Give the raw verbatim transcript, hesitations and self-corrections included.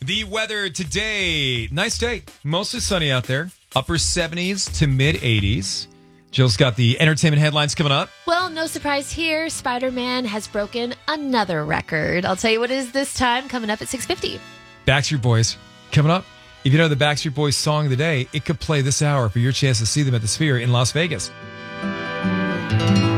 The weather today, nice day. Mostly sunny out there. Upper seventies to mid eighties. Jill's got the entertainment headlines coming up. Well, no surprise here. Spider-Man has broken another record. I'll tell you what it is this time, coming up at six fifty. Backstreet Boys coming up. If you know the Backstreet Boys song of the day, it could play this hour for your chance to see them at the Sphere in Las Vegas.